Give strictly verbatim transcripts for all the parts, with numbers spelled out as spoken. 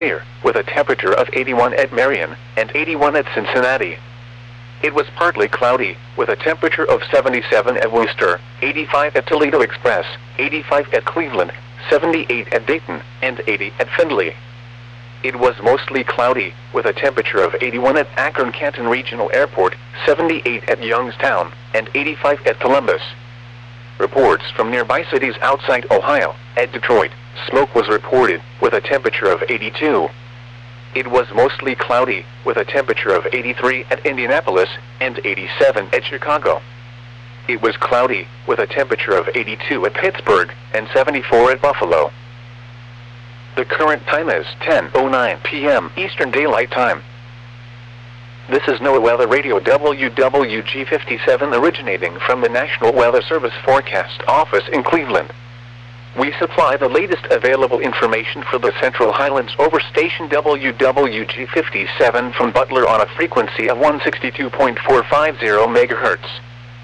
clear, with a temperature of eighty-one at Marion and eighty-one at Cincinnati. It was partly cloudy, with a temperature of seventy-seven at Worcester, eighty-five at Toledo Express, eighty-five at Cleveland, seventy-eight at Dayton, and eighty at Findlay. It was mostly cloudy, with a temperature of eighty-one at Akron-Canton Regional Airport, seventy-eight at Youngstown, and eighty-five at Columbus. Reports from nearby cities outside Ohio. At Detroit, smoke was reported, with a temperature of eighty-two. It was mostly cloudy, with a temperature of eighty-three at Indianapolis, and eighty-seven at Chicago. It was cloudy, with a temperature of eighty-two at Pittsburgh, and seventy-four at Buffalo. The current time is ten oh nine p m Eastern Daylight Time. This is NOAA Weather Radio W W G fifty-seven originating from the National Weather Service Forecast Office in Cleveland. We supply the latest available information for the Central Highlands over station W W G fifty-seven from Butler on a frequency of one sixty-two point four five zero megahertz.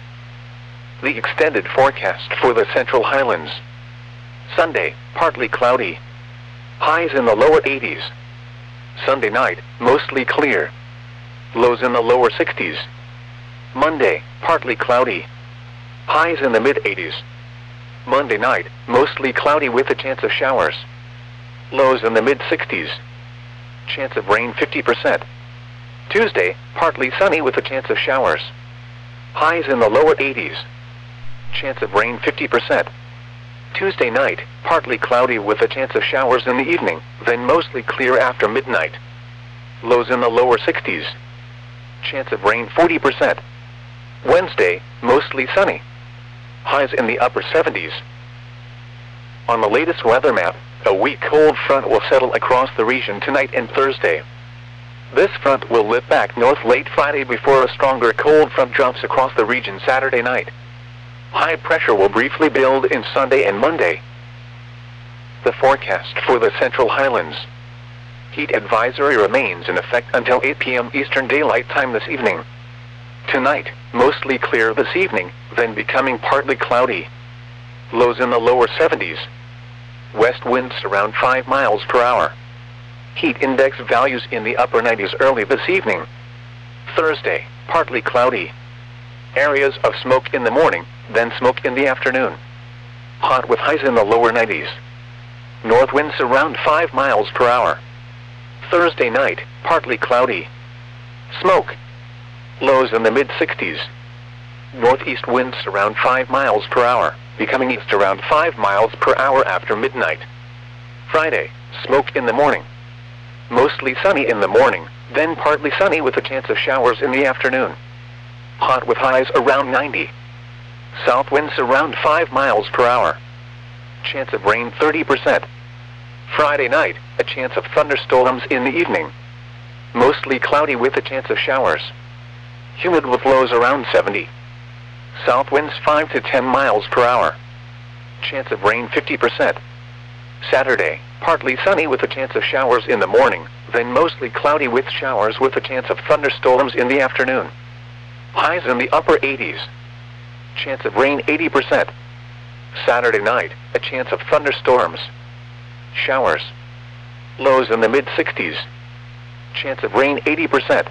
The extended forecast for the Central Highlands. Sunday, partly cloudy. Highs in the lower eighties. Sunday night, mostly clear. Lows in the lower sixties. Monday, partly cloudy. Highs in the mid-eighties. Monday night, mostly cloudy with a chance of showers. Lows in the mid-sixties. Chance of rain fifty percent. Tuesday, partly sunny with a chance of showers. Highs in the lower eighties. Chance of rain fifty percent. Tuesday night, partly cloudy with a chance of showers in the evening, then mostly clear after midnight. Lows in the lower sixties. Chance of rain forty percent. Wednesday, mostly sunny. Highs in the upper seventies. On the latest weather map, a weak cold front will settle across the region tonight and Thursday. This front will lift back north late Friday before a stronger cold front drops across the region Saturday night. High pressure will briefly build in Sunday and Monday. The forecast for the Central Highlands. Heat advisory remains in effect until eight p m Eastern Daylight Time this evening. Tonight, mostly clear this evening, then becoming partly cloudy. Lows in the lower seventies. West winds around five miles per hour. Heat index values in the upper nineties early this evening. Thursday, partly cloudy. Areas of smoke in the morning, then smoke in the afternoon. Hot with highs in the lower nineties. North winds around five miles per hour. Thursday night, partly cloudy. Smoke. Lows in the mid-sixties. Northeast winds around five miles per hour, becoming east around five miles per hour after midnight. Friday, smoke in the morning. Mostly sunny in the morning, then partly sunny with a chance of showers in the afternoon. Hot with highs around ninety. South winds around five miles per hour. Chance of rain thirty percent. Friday night, a chance of thunderstorms in the evening. Mostly cloudy with a chance of showers. Humid with lows around seventy. South winds five to ten miles per hour. Chance of rain fifty percent. Saturday, partly sunny with a chance of showers in the morning, then mostly cloudy with showers with a chance of thunderstorms in the afternoon. Highs in the upper eighties. Chance of rain eighty percent. Saturday night, a chance of thunderstorms. Showers. Lows in the mid-sixties. Chance of rain eighty percent.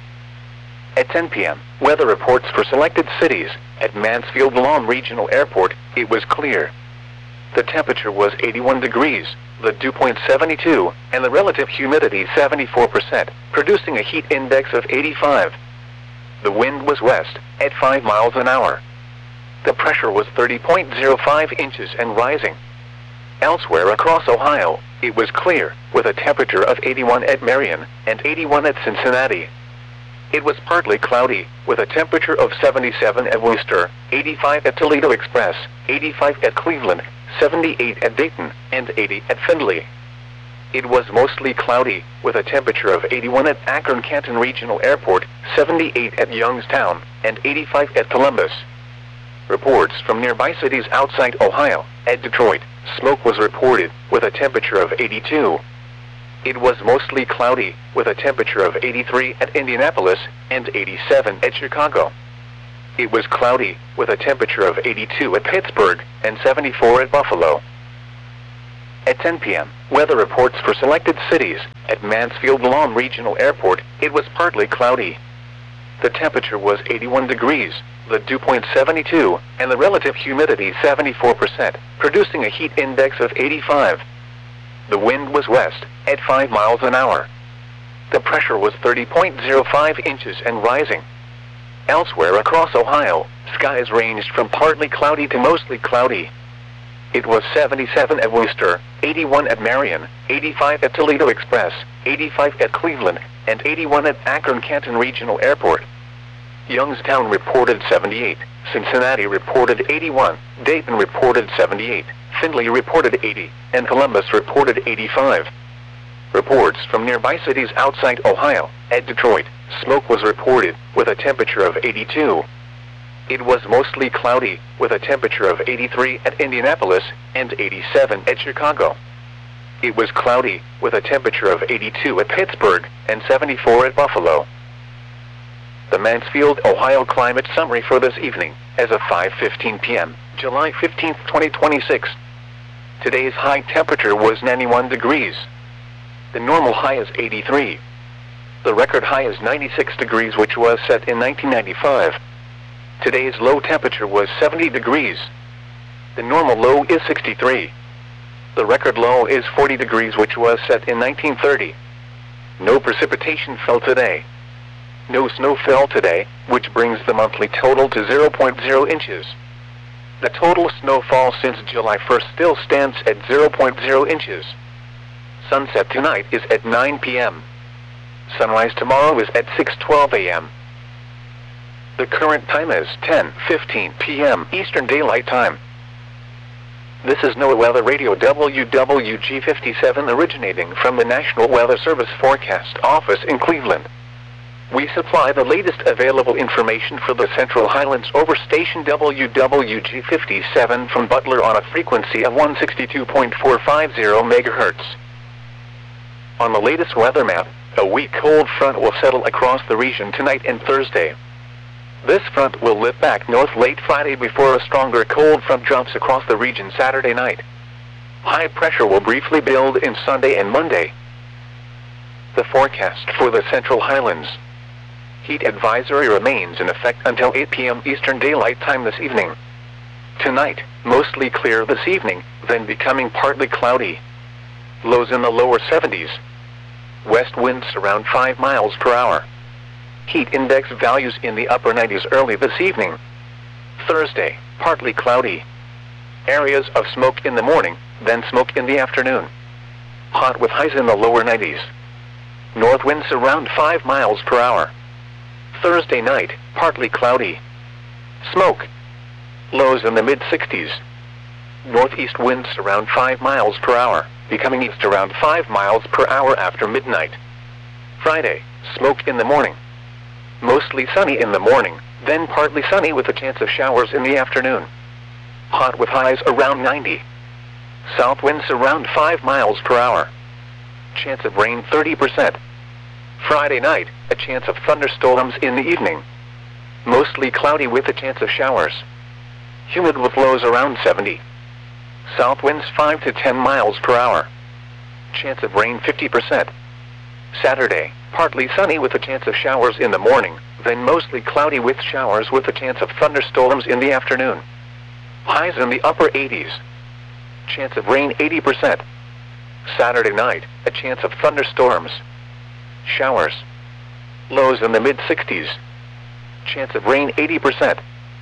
At ten p m, weather reports for selected cities. At Mansfield Lawn Regional Airport, it was clear. The temperature was eighty-one degrees, the dew point seventy-two, and the relative humidity seventy-four percent, producing a heat index of eighty-five. The wind was west, at five miles an hour. The pressure was thirty point zero five inches and rising. Elsewhere across Ohio, it was clear, with a temperature of eighty-one at Marion and eighty-one at Cincinnati. It was partly cloudy, with a temperature of seventy-seven at Worcester, eighty-five at Toledo Express, eighty-five at Cleveland, seventy-eight at Dayton, and eighty at Findlay. It was mostly cloudy, with a temperature of eighty-one at Akron-Canton Regional Airport, seventy-eight at Youngstown, and eighty-five at Columbus. Reports from nearby cities outside Ohio. At Detroit, smoke was reported, with a temperature of eighty-two. It was mostly cloudy, with a temperature of eighty-three at Indianapolis, and eighty-seven at Chicago. It was cloudy, with a temperature of eighty-two at Pittsburgh, and seventy-four at Buffalo. At ten p m, weather reports for selected cities. At Mansfield Lawn Regional Airport, it was partly cloudy. The temperature was eighty-one degrees, the dew point seventy-two, and the relative humidity seventy-four percent, producing a heat index of eighty-five. The wind was west, at five miles an hour. The pressure was thirty point zero five inches and rising. Elsewhere across Ohio, skies ranged from partly cloudy to mostly cloudy. It was seventy-seven at Wooster, eighty-one at Marion, eighty-five at Toledo Express, eighty-five at Cleveland, and eighty-one at Akron-Canton Regional Airport. Youngstown reported seventy-eight, Cincinnati reported eighty-one, Dayton reported seventy-eight, Findlay reported eighty, and Columbus reported eighty-five. Reports from nearby cities outside Ohio. At Detroit, smoke was reported, with a temperature of eighty-two. It was mostly cloudy, with a temperature of eighty-three at Indianapolis, and eighty-seven at Chicago. It was cloudy, with a temperature of eighty-two at Pittsburgh, and seventy-four at Buffalo. The Mansfield, Ohio climate summary for this evening, as of five fifteen p m, July fifteenth, twenty twenty-six. Today's high temperature was ninety-one degrees. The normal high is eighty-three. The record high is ninety-six degrees, which was set in nineteen ninety-five. Today's low temperature was seventy degrees. The normal low is sixty-three. The record low is forty degrees, which was set in nineteen thirty. No precipitation fell today. No snow fell today, which brings the monthly total to zero point zero inches. The total snowfall since July first still stands at zero point zero inches. Sunset tonight is at nine p m Sunrise tomorrow is at six twelve a m The current time is ten fifteen p m Eastern Daylight Time. This is NOAA Weather Radio W W G fifty-seven, originating from the National Weather Service Forecast Office in Cleveland. We supply the latest available information for the Central Highlands over station W W G fifty-seven from Butler on a frequency of one sixty-two point four five zero megahertz. On the latest weather map, a weak cold front will settle across the region tonight and Thursday. This front will lift back north late Friday before a stronger cold front drops across the region Saturday night. High pressure will briefly build in Sunday and Monday. The forecast for the Central Highlands. Heat advisory remains in effect until eight p m Eastern Daylight Time this evening. Tonight, mostly clear this evening, then becoming partly cloudy. Lows in the lower seventies. West winds around five miles per hour. Heat index values in the upper nineties early this evening. Thursday, partly cloudy. Areas of smoke in the morning, then smoke in the afternoon. Hot with highs in the lower nineties. North winds around five miles per hour. Thursday night, partly cloudy. Smoke. Lows in the mid sixties. Northeast winds around five miles per hour, becoming east around five miles per hour after midnight. Friday, smoke in the morning. Mostly sunny in the morning, then partly sunny with a chance of showers in the afternoon. Hot with highs around ninety. South winds around five miles per hour. Chance of rain thirty percent. Friday night, a chance of thunderstorms in the evening. Mostly cloudy with a chance of showers. Humid with lows around seventy. South winds five to ten miles per hour. Chance of rain fifty percent. Saturday, partly sunny with a chance of showers in the morning, then mostly cloudy with showers with a chance of thunderstorms in the afternoon. Highs in the upper eighties. Chance of rain eighty percent. Saturday night, a chance of thunderstorms. Showers. Lows in the mid sixties. Chance of rain eighty percent.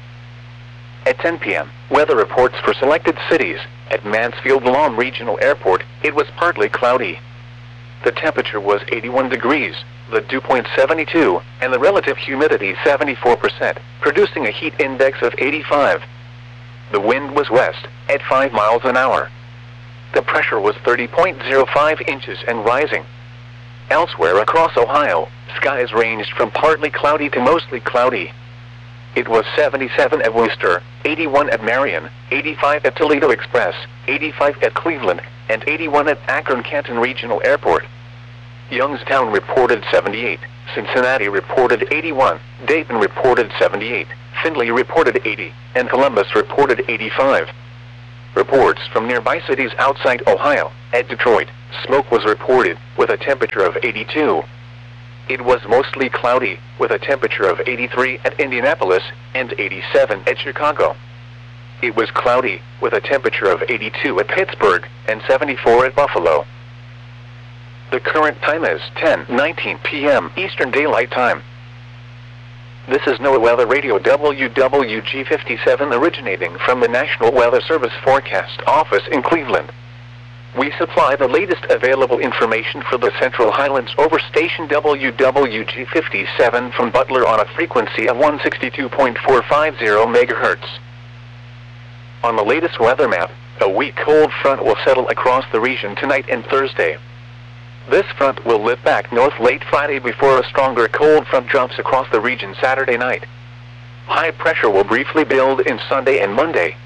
At ten p m, weather reports for selected cities. At Mansfield Lawn Regional Airport, it was partly cloudy. The temperature was eighty-one degrees, the dew point seventy-two, and the relative humidity seventy-four percent, producing a heat index of eighty-five. The wind was west, at five miles an hour. The pressure was thirty point zero five inches and rising. Elsewhere across Ohio, skies ranged from partly cloudy to mostly cloudy. It was seventy-seven at Wooster, eighty-one at Marion, eighty-five at Toledo Express, eighty-five at Cleveland, and eighty-one at Akron-Canton Regional Airport. Youngstown reported seventy-eight, Cincinnati reported eighty-one, Dayton reported seventy-eight, Findlay reported eighty, and Columbus reported eighty-five. Reports from nearby cities outside Ohio. At Detroit, smoke was reported, with a temperature of eighty-two. It was mostly cloudy, with a temperature of eighty-three at Indianapolis, and eighty-seven at Chicago. It was cloudy, with a temperature of eighty-two at Pittsburgh, and seventy-four at Buffalo. The current time is ten nineteen p m Eastern Daylight Time. This is NOAA Weather Radio W W G fifty-seven originating from the National Weather Service Forecast Office in Cleveland. We supply the latest available information for the Central Highlands over station W W G fifty-seven from Butler on a frequency of one sixty-two point four five zero megahertz. On the latest weather map, a weak cold front will settle across the region tonight and Thursday. This front will lift back north late Friday before a stronger cold front drops across the region Saturday night. High pressure will briefly build in Sunday and Monday.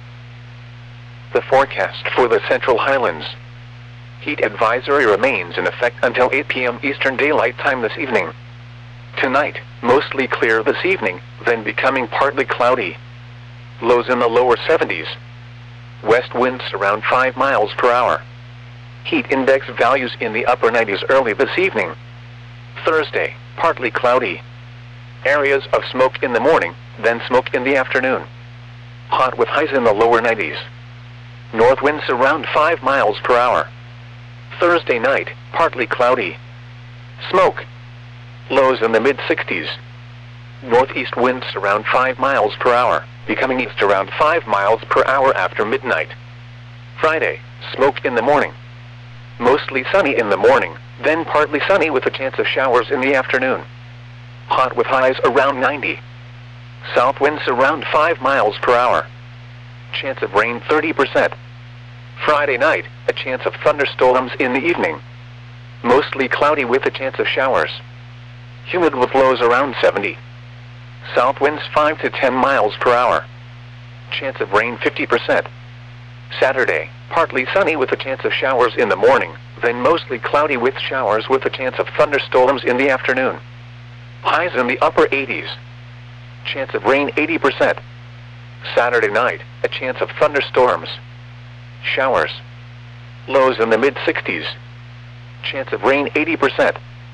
The forecast for the Central Highlands. Heat advisory remains in effect until eight p m Eastern Daylight Time this evening. Tonight, mostly clear this evening, then becoming partly cloudy. Lows in the lower seventies. West winds around five miles per hour. Heat index values in the upper nineties early this evening. Thursday, partly cloudy. Areas of smoke in the morning, then smoke in the afternoon. Hot with highs in the lower nineties. North winds around five miles per hour. Thursday night, partly cloudy. Smoke. Lows in the mid sixties. Northeast winds around five miles per hour, becoming east around five miles per hour after midnight. Friday, smoke in the morning. Mostly sunny in the morning, then partly sunny with a chance of showers in the afternoon. Hot with highs around ninety. South winds around five miles per hour. Chance of rain thirty percent. Friday night, a chance of thunderstorms in the evening. Mostly cloudy with a chance of showers. Humid with lows around seventy. South winds five to ten miles per hour. Chance of rain fifty percent. Saturday, partly sunny with a chance of showers in the morning, then mostly cloudy with showers with a chance of thunderstorms in the afternoon. Highs in the upper eighties. Chance of rain eighty percent. Saturday night, a chance of thunderstorms. Showers. Lows in the mid sixties. Chance of rain eighty percent.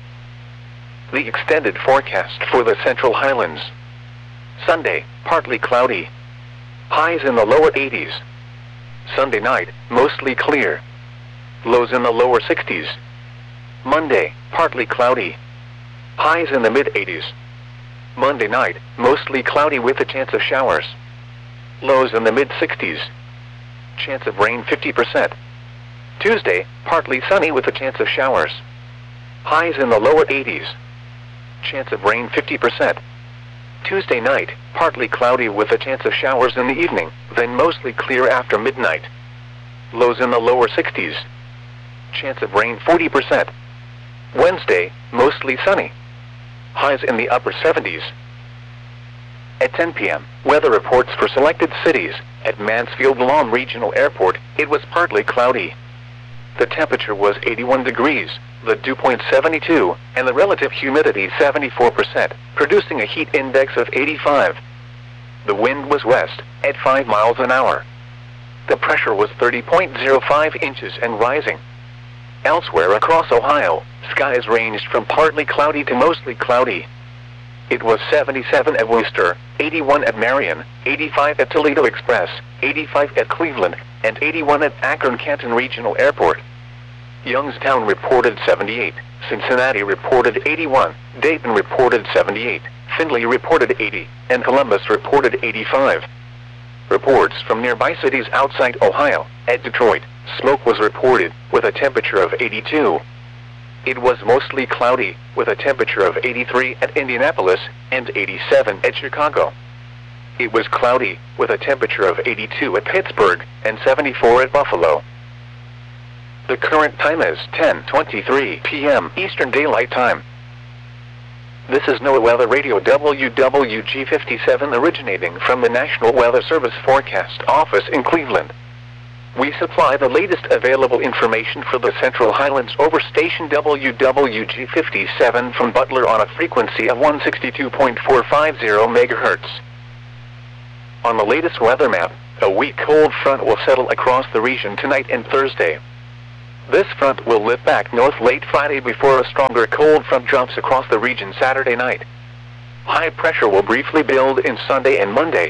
The extended forecast for the Central Highlands. Sunday, partly cloudy. Highs in the lower eighties. Sunday night, mostly clear. Lows in the lower sixties. Monday, partly cloudy. Highs in the mid eighties. Monday night, mostly cloudy with a chance of showers. Lows in the mid sixties. Chance of rain fifty percent. Tuesday, partly sunny with a chance of showers. Highs in the lower eighties. Chance of rain fifty percent. Tuesday night, partly cloudy with a chance of showers in the evening, then mostly clear after midnight. Lows in the lower sixties. Chance of rain forty percent. Wednesday, mostly sunny. Highs in the upper seventies. At ten p m, weather reports for selected cities. At Mansfield Lawn Regional Airport, it was partly cloudy. The temperature was eighty-one degrees, the dew point seventy-two, and the relative humidity seventy-four percent, producing a heat index of eighty-five. The wind was west, at five miles an hour. The pressure was thirty point zero five inches and rising. Elsewhere across Ohio, skies ranged from partly cloudy to mostly cloudy. It was seventy-seven at Wooster, eighty-one at Marion, eighty-five at Toledo Express, eighty-five at Cleveland, and eighty-one at Akron-Canton Regional Airport. Youngstown reported seventy-eight, Cincinnati reported eighty-one, Dayton reported seventy-eight, Findlay reported eighty, and Columbus reported eighty-five. Reports from nearby cities outside Ohio. At Detroit, smoke was reported, with a temperature of eighty-two. It was mostly cloudy, with a temperature of eighty-three at Indianapolis, and eighty-seven at Chicago. It was cloudy, with a temperature of eighty-two at Pittsburgh, and seventy-four at Buffalo. The current time is ten twenty-three p m Eastern Daylight Time. This is NOAA Weather Radio W W G fifty-seven originating from the National Weather Service Forecast Office in Cleveland. We supply the latest available information for the Central Highlands over station W W G fifty-seven from Butler on a frequency of one sixty-two point four five zero megahertz. On the latest weather map, a weak cold front will settle across the region tonight and Thursday. This front will lift back north late Friday before a stronger cold front jumps across the region Saturday night. High pressure will briefly build in Sunday and Monday.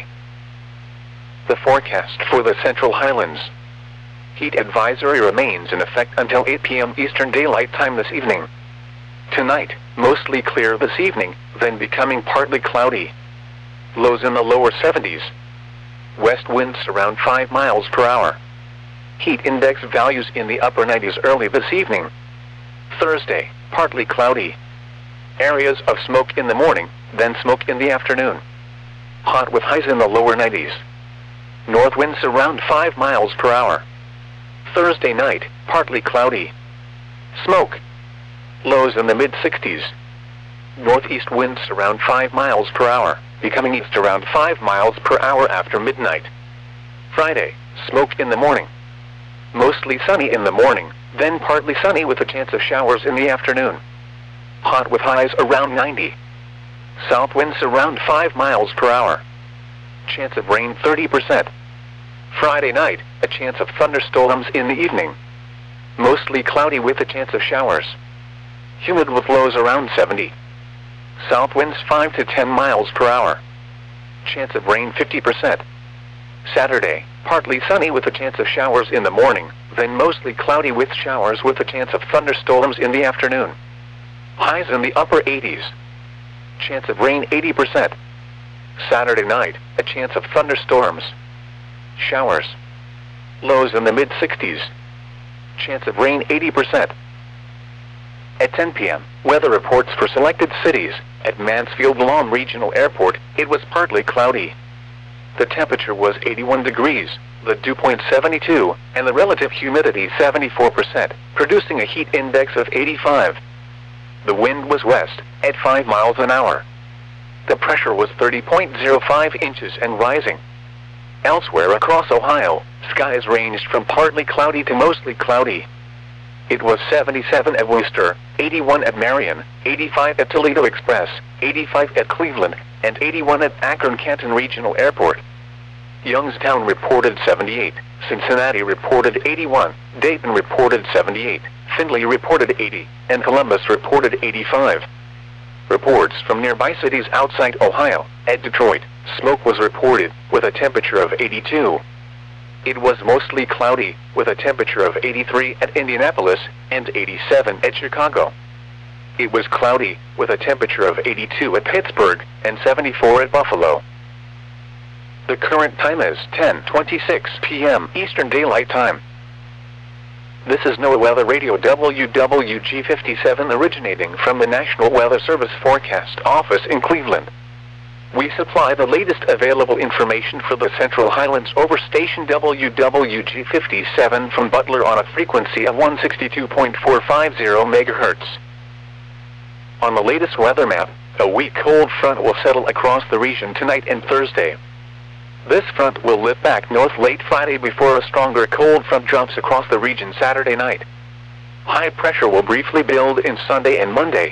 The forecast for the Central Highlands. Heat advisory remains in effect until eight p m Eastern Daylight Time this evening. Tonight, mostly clear this evening, then becoming partly cloudy. Lows in the lower seventies. West winds around five miles per hour. Heat index values in the upper nineties early this evening. Thursday, partly cloudy. Areas of smoke in the morning, then smoke in the afternoon. Hot with highs in the lower nineties. North winds around five miles per hour. Thursday night, partly cloudy. Smoke. Lows in the mid sixties. Northeast winds around five miles per hour, becoming east around five miles per hour after midnight. Friday, smoke in the morning. Mostly sunny in the morning, then partly sunny with a chance of showers in the afternoon. Hot with highs around ninety. South winds around five miles per hour. Chance of rain thirty percent. Friday night, a chance of thunderstorms in the evening. Mostly cloudy with a chance of showers. Humid with lows around seventy. South winds five to ten miles per hour. Chance of rain fifty percent. Saturday, partly sunny with a chance of showers in the morning, then mostly cloudy with showers with a chance of thunderstorms in the afternoon. Highs in the upper eighties. Chance of rain eighty percent. Saturday night, a chance of thunderstorms. Showers. Lows in the mid sixties. Chance of rain eighty percent. At ten p m, weather reports for selected cities. At Mansfield-Lawn Regional Airport, it was partly cloudy. The temperature was eighty-one degrees, the dew point seventy-two, and the relative humidity seventy-four percent, producing a heat index of eighty-five. The wind was west, at five miles an hour. The pressure was thirty point zero five inches and rising. Elsewhere across Ohio, skies ranged from partly cloudy to mostly cloudy. It was seventy-seven at Wooster, eighty-one at Marion, eighty-five at Toledo Express, eighty-five at Cleveland, and eighty-one at Akron-Canton Regional Airport. Youngstown reported seventy-eight, Cincinnati reported eighty-one, Dayton reported seventy-eight, Findlay reported eighty, and Columbus reported eighty-five. Reports from nearby cities outside Ohio. At Detroit, smoke was reported, with a temperature of eighty-two. It was mostly cloudy, with a temperature of eighty-three at Indianapolis, and eighty-seven at Chicago. It was cloudy, with a temperature of eighty-two at Pittsburgh, and seventy-four at Buffalo. The current time is ten twenty-six p m Eastern Daylight Time. This is NOAA Weather Radio W W G fifty-seven originating from the National Weather Service Forecast Office in Cleveland. We supply the latest available information for the Central Highlands over station W W G fifty-seven from Butler on a frequency of one sixty-two point four five zero megahertz. On the latest weather map, a weak cold front will settle across the region tonight and Thursday. This front will lift back north late Friday before a stronger cold front jumps across the region Saturday night. High pressure will briefly build in Sunday and Monday.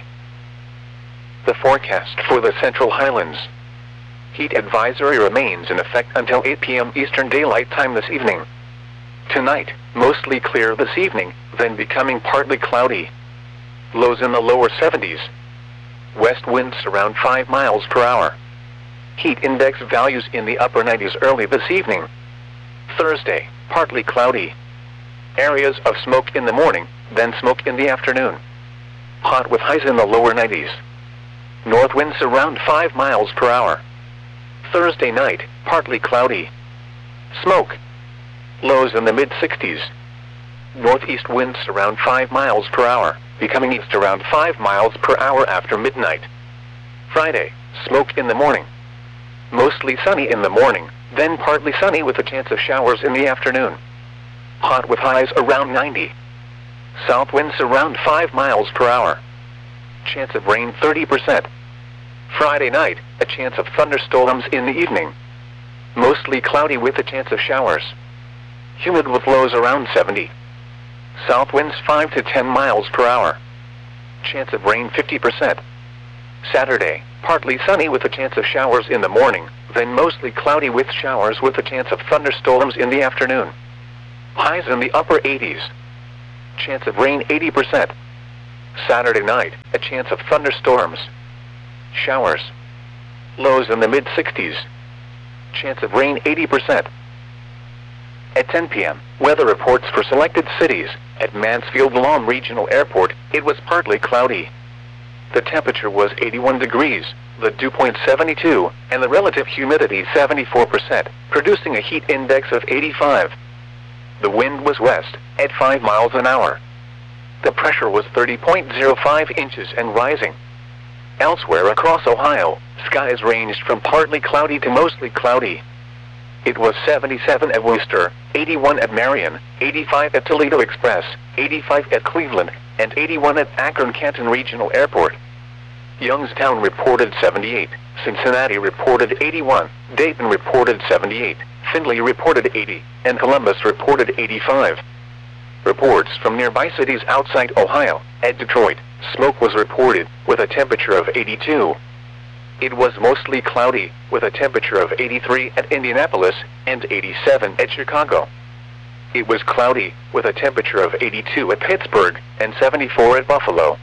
The forecast for the Central Highlands. Heat advisory remains in effect until eight p m Eastern Daylight Time this evening. Tonight, mostly clear this evening, then becoming partly cloudy. Lows in the lower seventies. West winds around five miles per hour. Heat index values in the upper nineties early this evening. Thursday, partly cloudy. Areas of smoke in the morning, then smoke in the afternoon. Hot with highs in the lower nineties. North winds around five miles per hour. Thursday night, partly cloudy. Smoke. Lows in the mid sixties. Northeast winds around five miles per hour, becoming east around five miles per hour after midnight. Friday, smoke in the morning. Mostly sunny in the morning, then partly sunny with a chance of showers in the afternoon. Hot with highs around ninety. South winds around five miles per hour. Chance of rain thirty percent. Friday night, a chance of thunderstorms in the evening. Mostly cloudy with a chance of showers. Humid with lows around seventy. South winds five to ten miles per hour. Chance of rain fifty percent. Saturday, partly sunny with a chance of showers in the morning, then mostly cloudy with showers with a chance of thunderstorms in the afternoon. Highs in the upper eighties. Chance of rain eighty percent. Saturday night, a chance of thunderstorms. Showers. Lows in the mid sixties. Chance of rain eighty percent. At ten p m, weather reports for selected cities. At Mansfield-Lom Regional Airport, it was partly cloudy. The temperature was eighty-one degrees, the dew point seventy-two, and the relative humidity seventy-four percent, producing a heat index of eighty-five. The wind was west, at five miles an hour. The pressure was thirty point zero five inches and rising. Elsewhere across Ohio, skies ranged from partly cloudy to mostly cloudy. It was seventy-seven at Wooster, eighty-one at Marion, eighty-five at Toledo Express, eighty-five at Cleveland, and eighty-one at Akron-Canton Regional Airport. Youngstown reported seventy-eight, Cincinnati reported eighty-one, Dayton reported seventy-eight, Findlay reported eighty, and Columbus reported eighty-five. Reports from nearby cities outside Ohio. At Detroit, smoke was reported, with a temperature of eighty-two. It was mostly cloudy, with a temperature of eighty-three at Indianapolis, and eighty-seven at Chicago. It was cloudy, with a temperature of eighty-two at Pittsburgh, and seventy-four at Buffalo.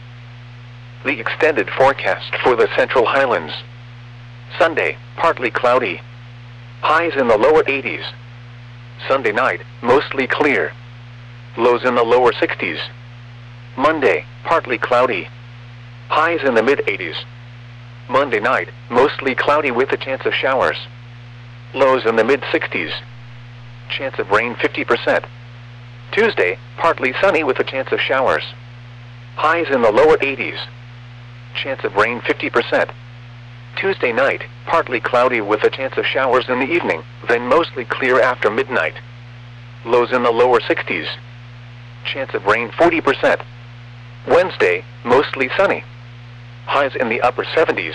The extended forecast for the Central Highlands. Sunday, partly cloudy. Highs in the lower eighties. Sunday night, mostly clear. Lows in the lower sixties. Monday, partly cloudy. Highs in the mid eighties. Monday night, mostly cloudy with a chance of showers. Lows in the mid sixties. Chance of rain fifty percent. Tuesday, partly sunny with a chance of showers. Highs in the lower eighties. Chance of rain fifty percent. Tuesday night, partly cloudy with a chance of showers in the evening, then mostly clear after midnight. Lows in the lower sixties. Chance of rain forty percent. Wednesday, mostly sunny. Highs in the upper seventies.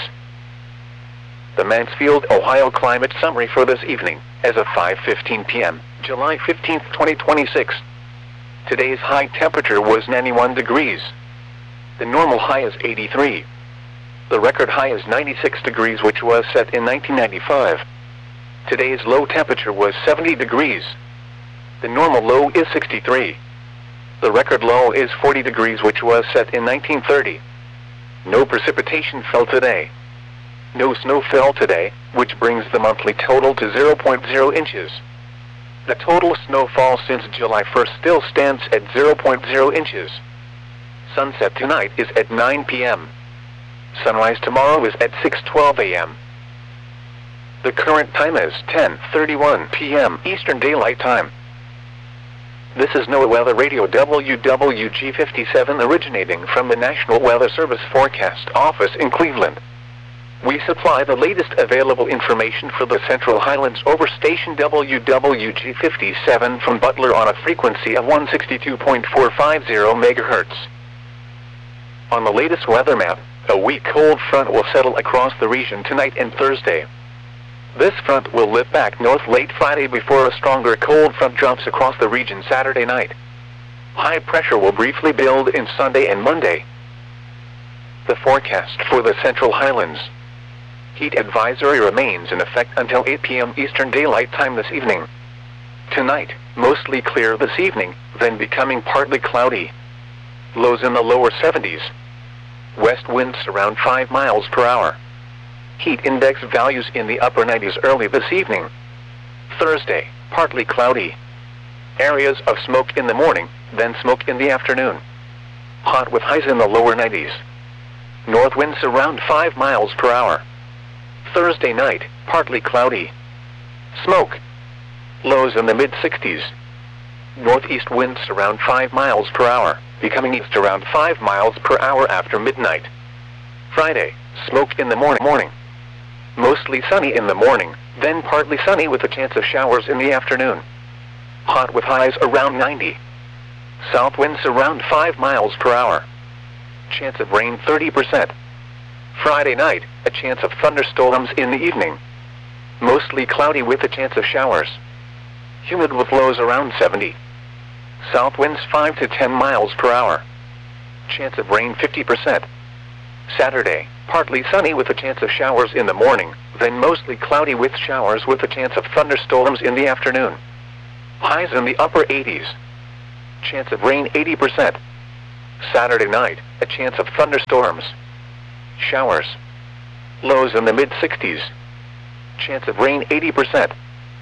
The Mansfield, Ohio climate summary for this evening, as of five fifteen p m, July fifteenth, twenty twenty-six. Today's high temperature was ninety-one degrees. The normal high is eighty-three. The record high is ninety-six degrees, which was set in nineteen ninety-five. Today's low temperature was seventy degrees. The normal low is sixty-three. The record low is forty degrees, which was set in nineteen thirty. No precipitation fell today. No snow fell today, which brings the monthly total to zero point zero inches. The total snowfall since July first still stands at zero point zero inches. Sunset tonight is at nine p m Sunrise tomorrow is at six twelve a m The current time is ten thirty-one p m Eastern Daylight Time. This is NOAA Weather Radio W W G fifty-seven, originating from the National Weather Service Forecast Office in Cleveland. We supply the latest available information for the Central Highlands over station W W G fifty-seven from Butler on a frequency of one sixty-two point four five zero megahertz. On the latest weather map, a weak cold front will settle across the region tonight and Thursday. This front will lift back north late Friday before a stronger cold front drops across the region Saturday night. High pressure will briefly build in Sunday and Monday. The forecast for the Central Highlands. Heat advisory remains in effect until eight p m Eastern Daylight Time this evening. Tonight, mostly clear this evening, then becoming partly cloudy. Lows in the lower seventies. West winds around five miles per hour. Heat index values in the upper nineties early this evening. Thursday, partly cloudy. Areas of smoke in the morning, then smoke in the afternoon. Hot with highs in the lower nineties. North winds around five miles per hour. Thursday night, partly cloudy. Smoke. Lows in the mid sixties. Northeast winds around five miles per hour, becoming east around five miles per hour after midnight. Friday, smoke in the morning. morning. Mostly sunny in the morning, then partly sunny with a chance of showers in the afternoon. Hot with highs around ninety. South winds around five miles per hour. Chance of rain thirty percent. Friday night, a chance of thunderstorms in the evening. Mostly cloudy with a chance of showers. Humid with lows around seventy. South winds five to ten miles per hour. Chance of rain fifty percent. Saturday, partly sunny with a chance of showers in the morning, then mostly cloudy with showers with a chance of thunderstorms in the afternoon. Highs in the upper eighties. Chance of rain eighty percent. Saturday night, a chance of thunderstorms. Showers. Lows in the mid sixties. Chance of rain eighty percent.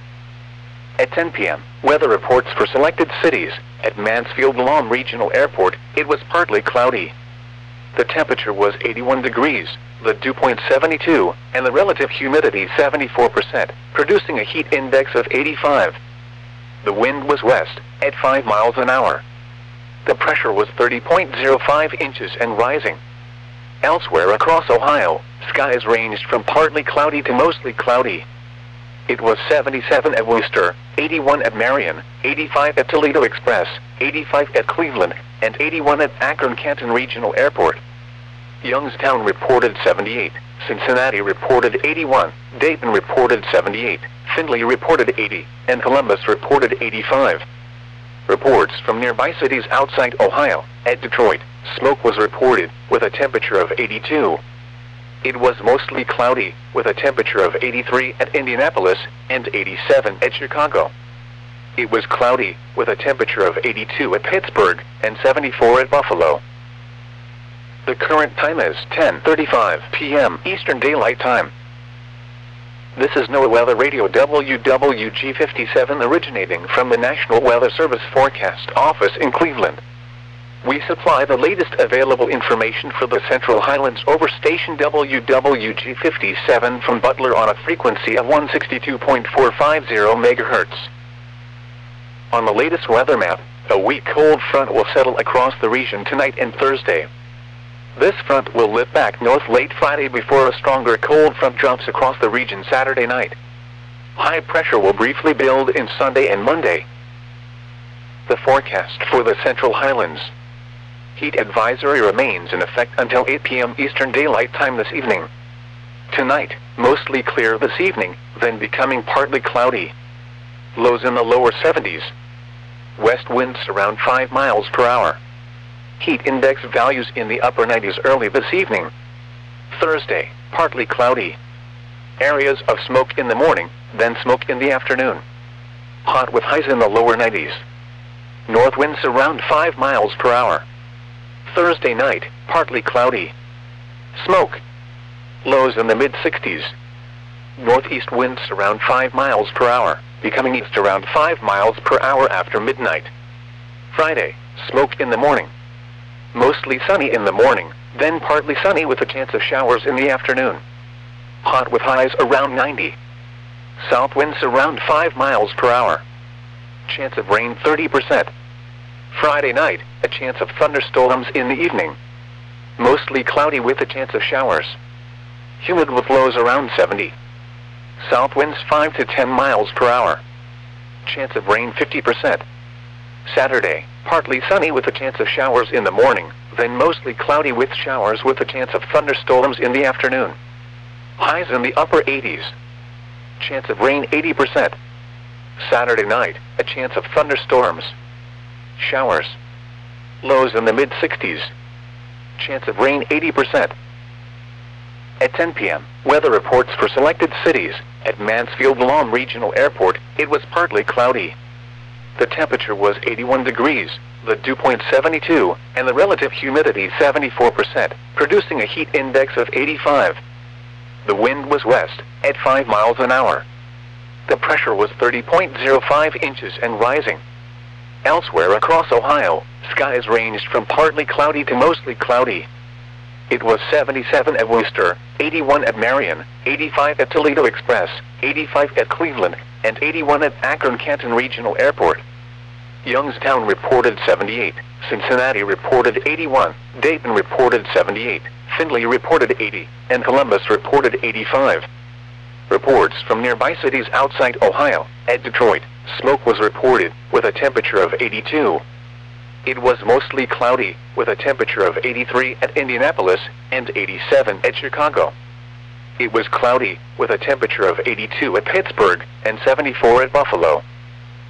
At ten p m, weather reports for selected cities. At Mansfield-Lom Regional Airport, it was partly cloudy. The temperature was eighty-one degrees, the dew point seventy-two, and the relative humidity seventy-four percent, producing a heat index of eighty-five. The wind was west, at five miles an hour. The pressure was thirty point zero five inches and rising. Elsewhere across Ohio, skies ranged from partly cloudy to mostly cloudy. It was seventy-seven at Wooster, eighty-one at Marion, eighty-five at Toledo Express, eighty-five at Cleveland, and eighty-one at Akron-Canton Regional Airport. Youngstown reported seventy-eight, Cincinnati reported eighty-one, Dayton reported seventy-eight, Findlay reported eighty, and Columbus reported eighty-five. Reports from nearby cities outside Ohio. At Detroit, smoke was reported, with a temperature of eighty-two. It was mostly cloudy, with a temperature of eighty-three at Indianapolis, and eighty-seven at Chicago. It was cloudy, with a temperature of eighty-two at Pittsburgh, and seventy-four at Buffalo. The current time is ten thirty-five p m Eastern Daylight Time. This is NOAA Weather Radio W W G fifty-seven originating from the National Weather Service Forecast Office in Cleveland. We supply the latest available information for the Central Highlands over station W W G fifty-seven from Butler on a frequency of one sixty-two point four five zero megahertz. On the latest weather map, a weak cold front will settle across the region tonight and Thursday. This front will lift back north late Friday before a stronger cold front drops across the region Saturday night. High pressure will briefly build in Sunday and Monday. The forecast for the Central Highlands. Heat advisory remains in effect until eight p m Eastern Daylight Time this evening. Tonight, mostly clear this evening, then becoming partly cloudy. Lows in the lower seventies. West winds around five miles per hour. Heat index values in the upper nineties early this evening. Thursday, partly cloudy. Areas of smoke in the morning, then smoke in the afternoon. Hot with highs in the lower nineties. North winds around five miles per hour. Thursday night, partly cloudy. Smoke. Lows in the mid sixties. Northeast winds around five miles per hour, becoming east around five miles per hour after midnight. Friday, smoke in the morning. Mostly sunny in the morning, then partly sunny with a chance of showers in the afternoon. Hot with highs around ninety. South winds around five miles per hour. Chance of rain thirty percent. Friday night, a chance of thunderstorms in the evening. Mostly cloudy with a chance of showers. Humid with lows around seventy. South winds five to ten miles per hour. Chance of rain fifty percent. Saturday, partly sunny with a chance of showers in the morning, then mostly cloudy with showers with a chance of thunderstorms in the afternoon. Highs in the upper eighties. Chance of rain eighty percent. Saturday night, a chance of thunderstorms. Showers. Lows in the mid sixties. Chance of rain eighty percent. At ten p m, weather reports for selected cities. At Mansfield-Lom Regional Airport, it was partly cloudy. The temperature was eighty-one degrees, the dew point seventy-two, and the relative humidity seventy-four percent, producing a heat index of eighty-five. The wind was west, at five miles an hour. The pressure was thirty point zero five inches and rising. Elsewhere across Ohio, skies ranged from partly cloudy to mostly cloudy. It was seventy-seven at Wooster, eighty-one at Marion, eighty-five at Toledo Express, eighty-five at Cleveland, and eighty-one at Akron-Canton Regional Airport. Youngstown reported seventy-eight, Cincinnati reported eighty-one, Dayton reported seventy-eight, Findlay reported eighty, and Columbus reported eighty-five. Reports from nearby cities outside Ohio. At Detroit, smoke was reported, with a temperature of eighty-two. It was mostly cloudy, with a temperature of eighty-three at Indianapolis, and eighty-seven at Chicago. It was cloudy, with a temperature of eighty-two at Pittsburgh, and seventy-four at Buffalo.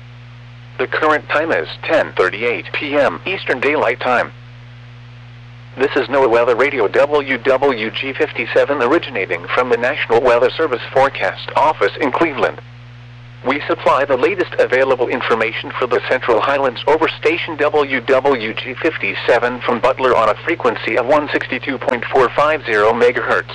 The current time is ten thirty-eight p m Eastern Daylight Time. This is NOAA Weather Radio W W G fifty-seven originating from the National Weather Service Forecast Office in Cleveland. We supply the latest available information for the Central Highlands over station W W G fifty-seven from Butler on a frequency of one sixty-two point four five zero megahertz.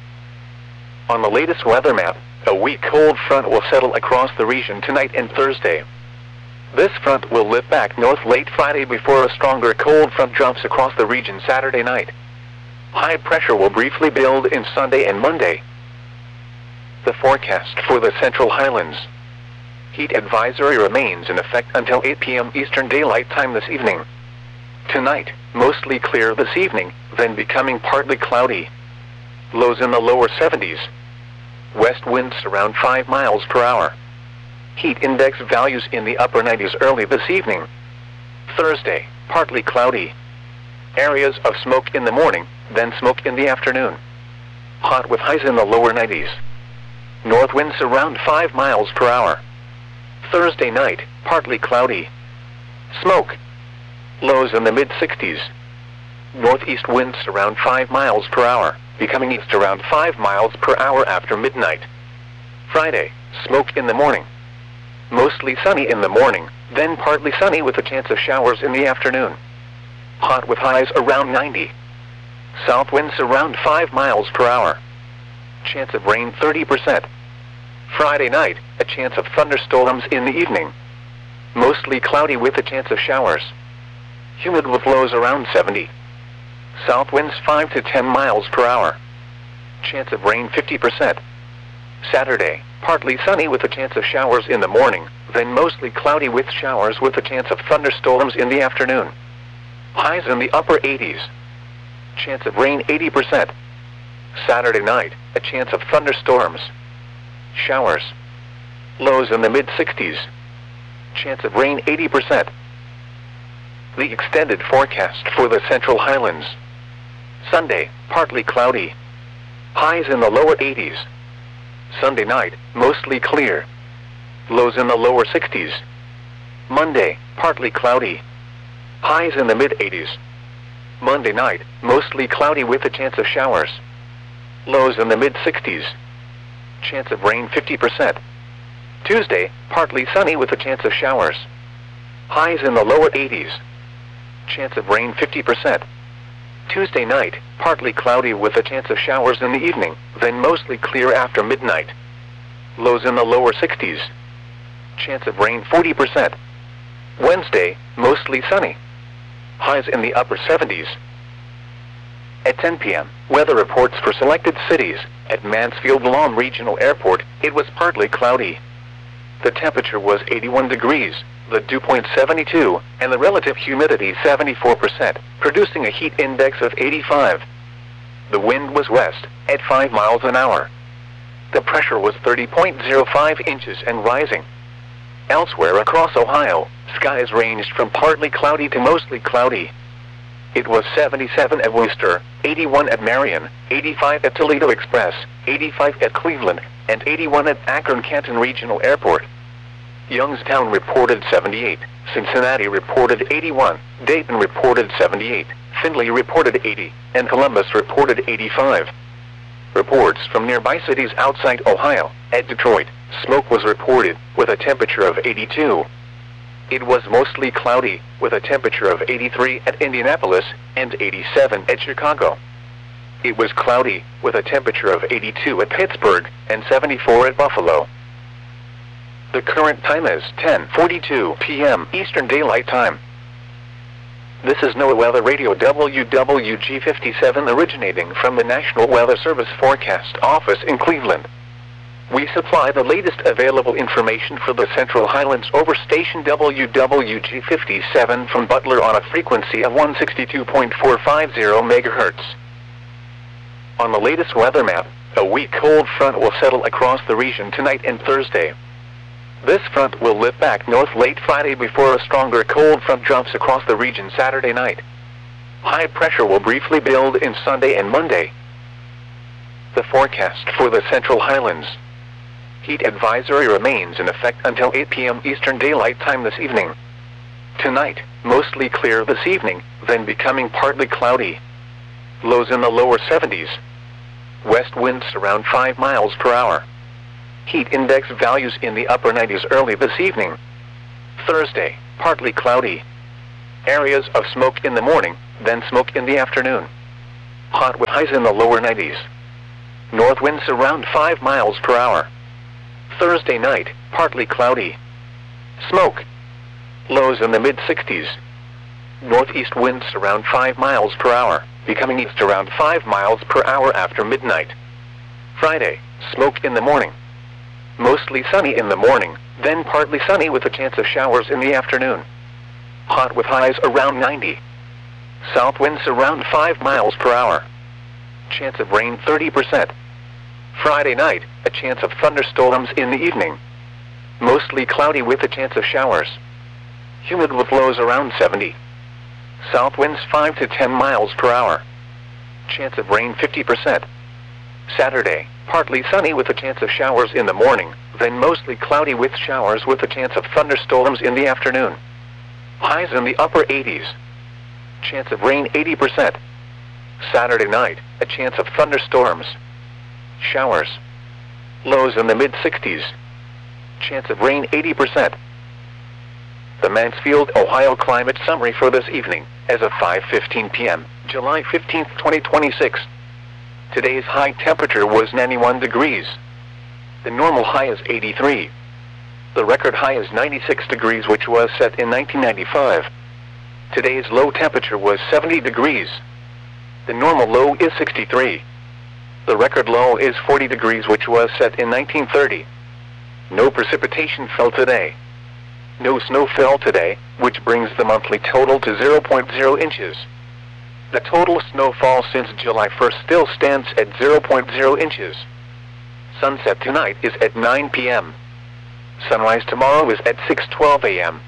On the latest weather map, a weak cold front will settle across the region tonight and Thursday. This front will lift back north late Friday before a stronger cold front drops across the region Saturday night. High pressure will briefly build in Sunday and Monday. The forecast for the Central Highlands. Heat advisory remains in effect until eight p m Eastern Daylight Time this evening. Tonight, mostly clear this evening, then becoming partly cloudy. Lows in the lower seventies. West winds around five miles per hour. Heat index values in the upper nineties early this evening. Thursday, partly cloudy. Areas of smoke in the morning, then smoke in the afternoon. Hot with highs in the lower nineties. North winds around five miles per hour. Thursday night, partly cloudy. Smoke. Lows in the mid sixties. Northeast winds around five miles per hour, becoming east around five miles per hour after midnight. Friday, smoke in the morning. Mostly sunny in the morning, then partly sunny with a chance of showers in the afternoon. Hot with highs around ninety. South winds around five miles per hour. Chance of rain thirty percent. Friday night, a chance of thunderstorms in the evening. Mostly cloudy with a chance of showers. Humid with lows around seventy. South winds five to ten miles per hour. Chance of rain fifty percent. Saturday, partly sunny with a chance of showers in the morning, then mostly cloudy with showers with a chance of thunderstorms in the afternoon. Highs in the upper eighties. Chance of rain eighty percent. Saturday night, a chance of thunderstorms. Showers. Lows in the mid sixties. Chance of rain eighty percent. The extended forecast for the Central Highlands. Sunday, partly cloudy. Highs in the lower eighties. Sunday night, mostly clear. Lows in the lower sixties. Monday, partly cloudy. Highs in the mid eighties. Monday night, mostly cloudy with a chance of showers. Lows in the mid sixties. Chance of rain fifty percent. Tuesday, partly sunny with a chance of showers. Highs in the lower eighties. Chance of rain fifty percent. Tuesday night, partly cloudy with a chance of showers in the evening, then mostly clear after midnight. Lows in the lower sixties. Chance of rain forty percent. Wednesday, mostly sunny. Highs in the upper seventies. At ten p m, weather reports for selected cities. At Mansfield-Lahm Regional Airport, it was partly cloudy. The temperature was eighty-one degrees, the dew point seventy-two, and the relative humidity seventy-four percent, producing a heat index of eighty-five. The wind was west, at five miles an hour. The pressure was thirty point zero five inches and rising. Elsewhere across Ohio, skies ranged from partly cloudy to mostly cloudy. It was seventy-seven at Worcester, eighty-one at Marion, eighty-five at Toledo Express, eighty-five at Cleveland, and eighty-one at Akron-Canton Regional Airport. Youngstown reported seventy-eight, Cincinnati reported eighty-one, Dayton reported seventy-eight, Findlay reported eighty, and Columbus reported eighty-five. Reports from nearby cities outside Ohio. At Detroit, smoke was reported, with a temperature of eighty-two. It was mostly cloudy, with a temperature of eighty-three at Indianapolis, and eighty-seven at Chicago. It was cloudy, with a temperature of eighty-two at Pittsburgh, and seventy-four at Buffalo. The current time is ten forty-two p m Eastern Daylight Time. This is NOAA Weather Radio W W G fifty-seven originating from the National Weather Service Forecast Office in Cleveland. We supply the latest available information for the Central Highlands over station W W G fifty-seven from Butler on a frequency of one sixty-two point four five zero megahertz. On the latest weather map, a weak cold front will settle across the region tonight and Thursday. This front will lift back north late Friday before a stronger cold front drops across the region Saturday night. High pressure will briefly build in Sunday and Monday. The forecast for the Central Highlands. Heat advisory remains in effect until eight p m Eastern Daylight Time this evening. Tonight, mostly clear this evening, then becoming partly cloudy. Lows in the lower seventies. West winds around five miles per hour. Heat index values in the upper nineties early this evening. Thursday, partly cloudy. Areas of smoke in the morning, then smoke in the afternoon. Hot with highs in the lower nineties. North winds around five miles per hour. Thursday night, partly cloudy. Smoke. Lows in the mid sixties. Northeast winds around five miles per hour, becoming east around five miles per hour after midnight. Friday, smoke in the morning. Mostly sunny in the morning, then partly sunny with a chance of showers in the afternoon. Hot with highs around ninety. South winds around five miles per hour. Chance of rain thirty percent. Friday night, a chance of thunderstorms in the evening. Mostly cloudy with a chance of showers. Humid with lows around seventy. South winds five to ten miles per hour. Chance of rain fifty percent. Saturday, partly sunny with a chance of showers in the morning, then mostly cloudy with showers with a chance of thunderstorms in the afternoon. Highs in the upper eighties. Chance of rain eighty percent. Saturday night, a chance of thunderstorms. Showers. Lows in the mid sixties. Chance of rain eighty percent. The Mansfield, Ohio climate summary for this evening, as of five fifteen p m, July fifteenth, twenty twenty-six. Today's high temperature was ninety-one degrees. The normal high is eighty-three. The record high is ninety-six degrees, which was set in nineteen ninety-five. Today's low temperature was seventy degrees. The normal low is sixty-three. The record low is forty degrees, which was set in nineteen thirty. No precipitation fell today. No snow fell today, which brings the monthly total to zero point zero inches. The total snowfall since July first still stands at zero point zero inches. Sunset tonight is at nine p m Sunrise tomorrow is at six twelve a m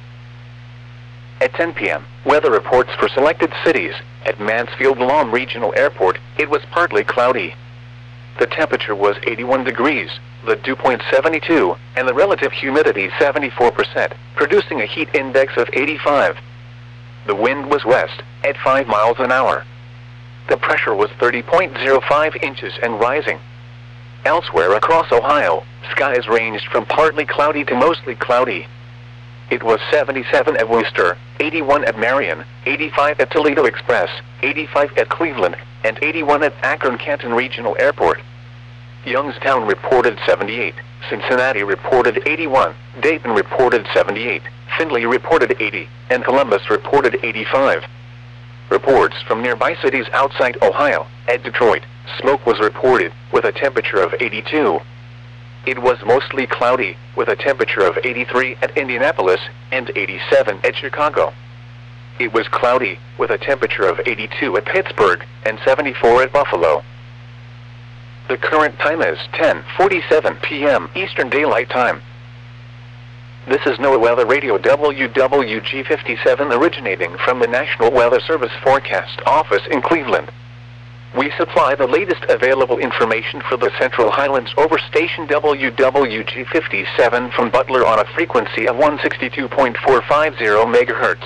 At ten p m, weather reports for selected cities. At Mansfield-Lom Regional Airport, it was partly cloudy. The temperature was eighty-one degrees, the dew point seventy-two, and the relative humidity seventy-four percent, producing a heat index of eighty-five. The wind was west, at five miles an hour. The pressure was thirty point zero five inches and rising. Elsewhere across Ohio, skies ranged from partly cloudy to mostly cloudy. It was seventy-seven at Wooster, eighty-one at Marion, eighty-five at Toledo Express, eighty-five at Cleveland, and eighty-one at Akron-Canton Regional Airport. Youngstown reported seventy-eight, Cincinnati reported eighty-one, Dayton reported seventy-eight, Findlay reported eighty, and Columbus reported eighty-five. Reports from nearby cities outside Ohio. At Detroit, smoke was reported, with a temperature of eighty-two. It was mostly cloudy, with a temperature of eighty-three at Indianapolis, and eighty-seven at Chicago. It was cloudy, with a temperature of eighty-two at Pittsburgh, and seventy-four at Buffalo. The current time is ten forty-seven p m Eastern Daylight Time. This is NOAA Weather Radio W W G fifty-seven, originating from the National Weather Service Forecast Office in Cleveland. We supply the latest available information for the Central Highlands over station W W G fifty-seven from Butler on a frequency of one sixty-two point four five zero megahertz.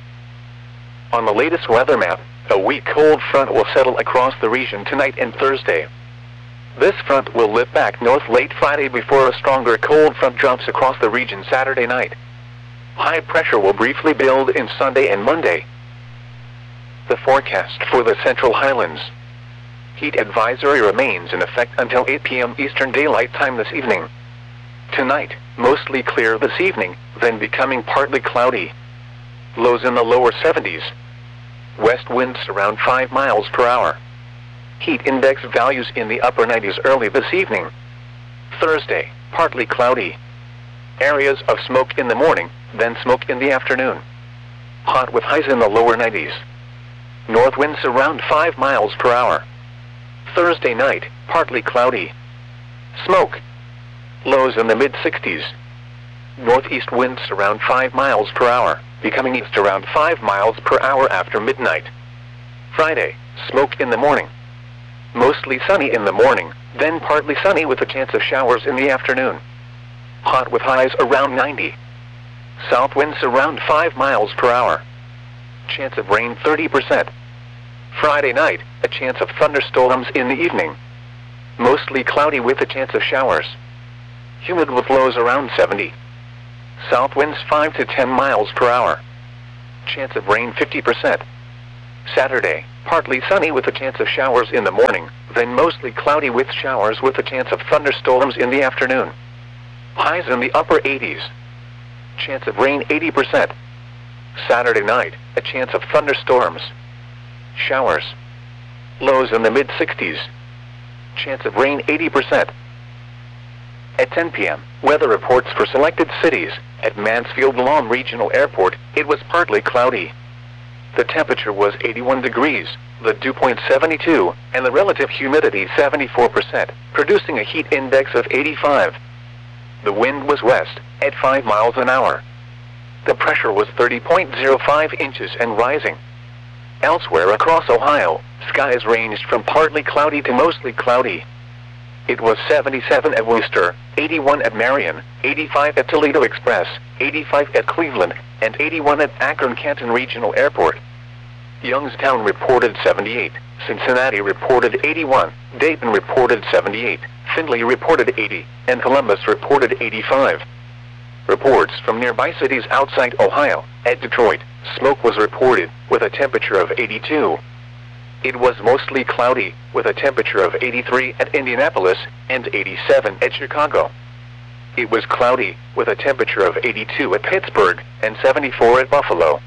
On the latest weather map, a weak cold front will settle across the region tonight and Thursday. This front will lift back north late Friday before a stronger cold front drops across the region Saturday night. High pressure will briefly build in Sunday and Monday. The forecast for the Central Highlands. Heat advisory remains in effect until eight p m Eastern Daylight Time this evening. Tonight, mostly clear this evening, then becoming partly cloudy. Lows in the lower seventies. West winds around five miles per hour. Heat index values in the upper nineties early this evening. Thursday, partly cloudy. Areas of smoke in the morning, then smoke in the afternoon. Hot with highs in the lower nineties. North winds around five miles per hour. Thursday night, partly cloudy. Smoke. Lows in the mid sixties. Northeast winds around five miles per hour, becoming east around five miles per hour after midnight. Friday, smoke in the morning. Mostly sunny in the morning, then partly sunny with a chance of showers in the afternoon. Hot with highs around ninety. South winds around five miles per hour. Chance of rain thirty percent. Friday night, a chance of thunderstorms in the evening. Mostly cloudy with a chance of showers. Humid with lows around seventy. South winds five to ten miles per hour. Chance of rain fifty percent. Saturday, partly sunny with a chance of showers in the morning, then mostly cloudy with showers with a chance of thunderstorms in the afternoon. Highs in the upper eighties. Chance of rain eighty percent. Saturday night, a chance of thunderstorms. Showers. Lows in the mid sixties. Chance of rain eighty percent. At ten p m, weather reports for selected cities. At Mansfield Lawn Regional Airport, it was partly cloudy. The temperature was eighty-one degrees, the dew point seventy-two, and the relative humidity seventy-four percent, producing a heat index of eighty-five. The wind was west, at five miles an hour. The pressure was thirty point zero five inches and rising. Elsewhere across Ohio, skies ranged from partly cloudy to mostly cloudy. It was seventy-seven at Wooster, eighty-one at Marion, eighty-five at Toledo Express, eighty-five at Cleveland, and eighty-one at Akron-Canton Regional Airport. Youngstown reported seventy-eight, Cincinnati reported eighty-one, Dayton reported seventy-eight, Findlay reported eighty, and Columbus reported eighty-five. Reports from nearby cities outside Ohio. At Detroit, smoke was reported, with a temperature of eighty-two. It was mostly cloudy, with a temperature of eighty-three at Indianapolis, and eighty-seven at Chicago. It was cloudy, with a temperature of eighty-two at Pittsburgh, and seventy-four at Buffalo.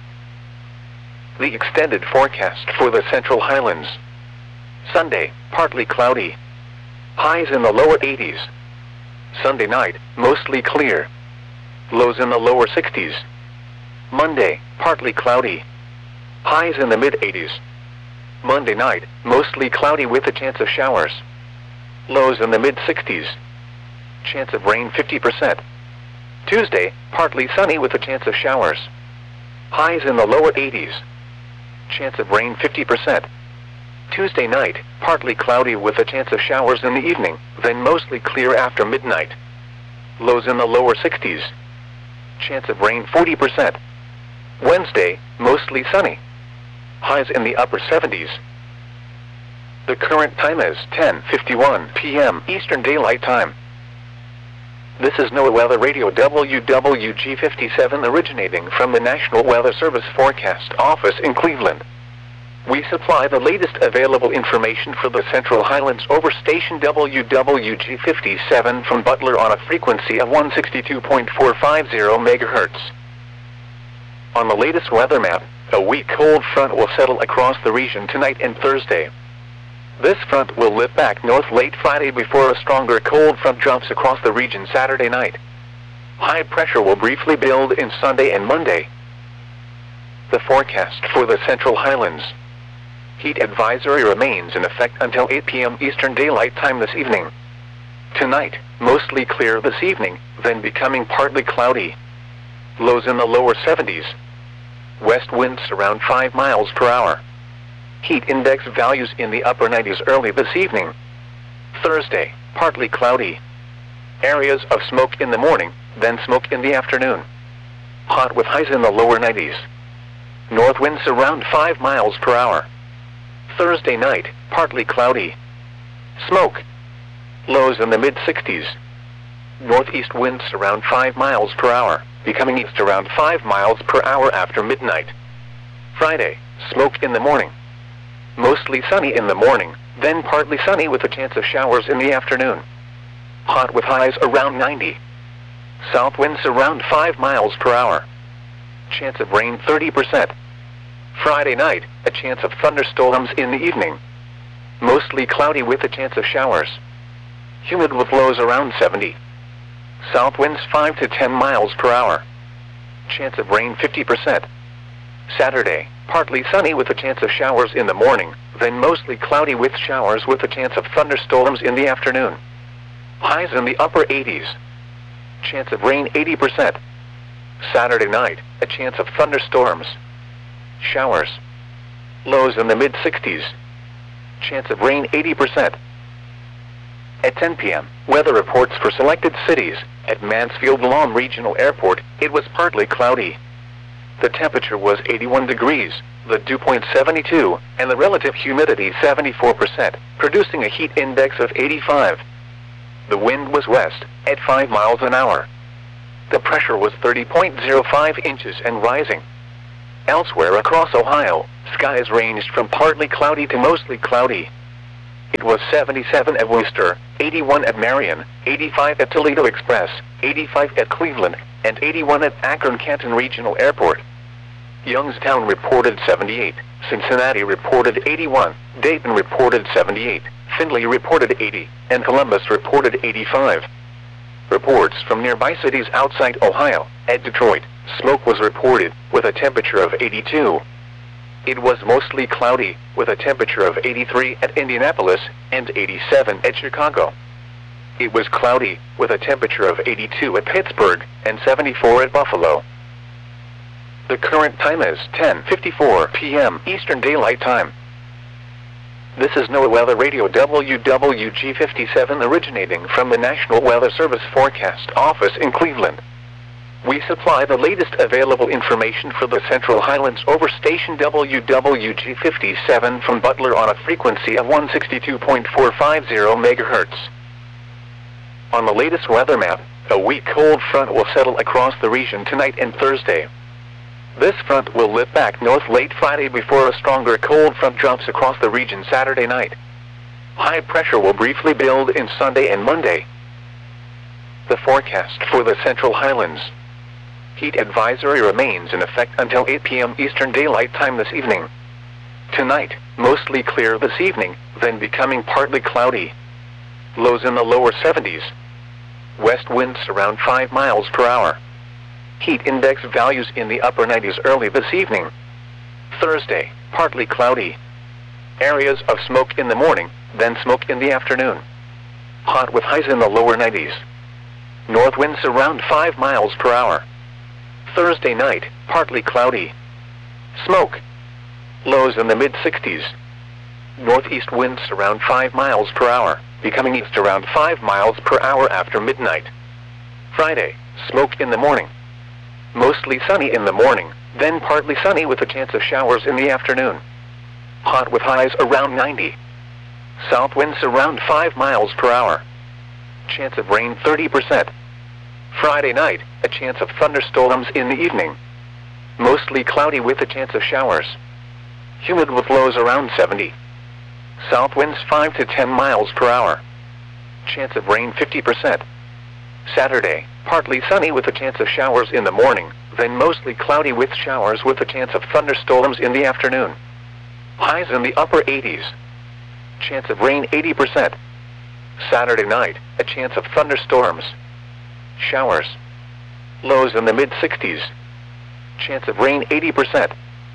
The extended forecast for the Central Highlands. Sunday, partly cloudy. Highs in the lower eighties. Sunday night, mostly clear. Lows in the lower sixties. Monday, partly cloudy. Highs in the mid eighties. Monday night, mostly cloudy with a chance of showers. Lows in the mid sixties. Chance of rain fifty percent. Tuesday, partly sunny with a chance of showers. Highs in the lower eighties. Chance of rain fifty percent. Tuesday night, partly cloudy with a chance of showers in the evening, then mostly clear after midnight. Lows in the lower sixties. Chance of rain forty percent. Wednesday, mostly sunny. Highs in the upper seventies. The current time is ten fifty-one p m Eastern Daylight Time. This is NOAA Weather Radio W W G fifty-seven originating from the National Weather Service Forecast Office in Cleveland. We supply the latest available information for the Central Highlands over station W W G fifty-seven from Butler on a frequency of one sixty-two point four five zero megahertz. On the latest weather map, a weak cold front will settle across the region tonight and Thursday. This front will lift back north late Friday before a stronger cold front drops across the region Saturday night. High pressure will briefly build in Sunday and Monday. The forecast for the Central Highlands. Heat advisory remains in effect until eight p m Eastern Daylight Time this evening. Tonight, mostly clear this evening, then becoming partly cloudy. Lows in the lower seventies. West winds around five miles per hour. Heat index values in the upper nineties early this evening. Thursday, partly cloudy. Areas of smoke in the morning, then smoke in the afternoon. Hot with highs in the lower nineties. North winds around five miles per hour. Thursday night, partly cloudy. Smoke. Lows in the mid sixties. Northeast winds around five miles per hour, becoming east around five miles per hour after midnight. Friday, smoke in the morning. Mostly sunny in the morning, then partly sunny with a chance of showers in the afternoon. Hot with highs around ninety. South winds around five miles per hour. Chance of rain thirty percent. Friday night, a chance of thunderstorms in the evening. Mostly cloudy with a chance of showers. Humid with lows around seventy. South winds five to ten miles per hour. Chance of rain fifty percent. Saturday, partly sunny with a chance of showers in the morning, then mostly cloudy with showers with a chance of thunderstorms in the afternoon. Highs in the upper eighties. Chance of rain eighty percent. Saturday night, a chance of thunderstorms. Showers. Lows in the mid sixties. Chance of rain eighty percent. At ten p m, weather reports for selected cities. At Mansfield Lawn Regional Airport, it was partly cloudy. The temperature was eighty-one degrees, the dew point seventy-two, and the relative humidity seventy-four percent, producing a heat index of eighty-five. The wind was west, at five miles an hour. The pressure was thirty point zero five inches and rising. Elsewhere across Ohio, skies ranged from partly cloudy to mostly cloudy. It was seventy-seven at Wooster, eighty-one at Marion, eighty-five at Toledo Express, eighty-five at Cleveland, and eighty-one at Akron-Canton Regional Airport. Youngstown reported seventy-eight, Cincinnati reported eighty-one, Dayton reported seventy-eight, Findlay reported eighty, and Columbus reported eighty-five. Reports from nearby cities outside Ohio, at Detroit, smoke was reported, with a temperature of eighty-two. It was mostly cloudy, with a temperature of eighty-three at Indianapolis, and eighty-seven at Chicago. It was cloudy, with a temperature of eighty-two at Pittsburgh, and seventy-four at Buffalo. The current time is ten fifty-four p m Eastern Daylight Time. This is NOAA Weather Radio W W G fifty-seven originating from the National Weather Service Forecast Office in Cleveland. We supply the latest available information for the Central Highlands over station W W G fifty-seven from Butler on a frequency of one sixty-two point four five zero megahertz. On the latest weather map, a weak cold front will settle across the region tonight and Thursday. This front will lift back north late Friday before a stronger cold front drops across the region Saturday night. High pressure will briefly build in Sunday and Monday. The forecast for the Central Highlands. Heat advisory remains in effect until eight p m Eastern Daylight Time this evening. Tonight, mostly clear this evening, then becoming partly cloudy. Lows in the lower seventies. West winds around five miles per hour. Heat index values in the upper nineties early this evening. Thursday, partly cloudy. Areas of smoke in the morning, then smoke in the afternoon. Hot with highs in the lower nineties. North winds around five miles per hour. Thursday night, partly cloudy. Smoke. Lows in the mid sixties. Northeast winds around five miles per hour, becoming east around five miles per hour after midnight. Friday, smoke in the morning. Mostly sunny in the morning, then partly sunny with a chance of showers in the afternoon. Hot with highs around ninety. South winds around five miles per hour. Chance of rain thirty percent. Friday night, a chance of thunderstorms in the evening. Mostly cloudy with a chance of showers. Humid with lows around seventy. South winds five to ten miles per hour. Chance of rain fifty percent. Saturday, partly sunny with a chance of showers in the morning, then mostly cloudy with showers with a chance of thunderstorms in the afternoon. Highs in the upper eighties. Chance of rain eighty percent. Saturday night, a chance of thunderstorms. Showers. Lows in the mid sixties. Chance of rain eighty percent.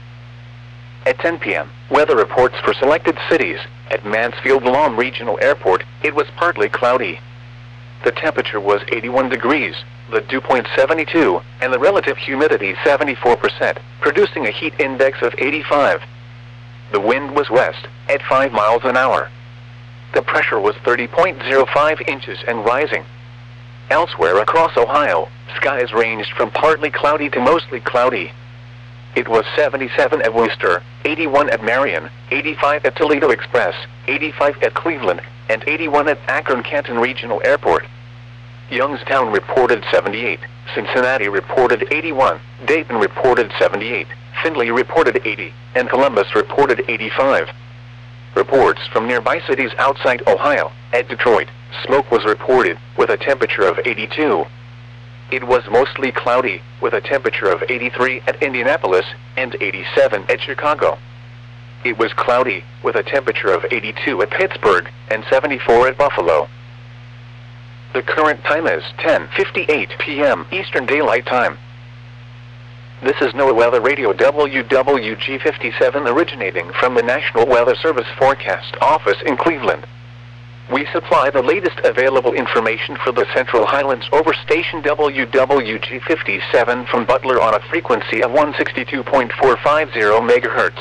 At ten p m, weather reports for selected cities. At Mansfield-Lom Regional Airport, it was partly cloudy. The temperature was eighty-one degrees, the dew point seventy-two, and the relative humidity seventy-four percent, producing a heat index of eighty-five. The wind was west, at five miles an hour. The pressure was thirty point zero five inches and rising. Elsewhere across Ohio, skies ranged from partly cloudy to mostly cloudy. It was seventy-seven at Wooster, eighty-one at Marion, eighty-five at Toledo Express, eighty-five at Cleveland, and eighty-one at Akron-Canton Regional Airport. Youngstown reported seventy-eight, Cincinnati reported eighty-one, Dayton reported seventy-eight, Findlay reported eighty, and Columbus reported eighty-five. Reports from nearby cities outside Ohio, at Detroit, smoke was reported, with a temperature of eighty-two. It was mostly cloudy, with a temperature of eighty-three at Indianapolis, and eighty-seven at Chicago. It was cloudy, with a temperature of eighty-two at Pittsburgh, and seventy-four at Buffalo. The current time is ten fifty-eight p m Eastern Daylight Time. This is NOAA Weather Radio W W G fifty-seven originating from the National Weather Service Forecast Office in Cleveland. We supply the latest available information for the Central Highlands over station W W G fifty-seven from Butler on a frequency of one sixty-two point four five zero megahertz.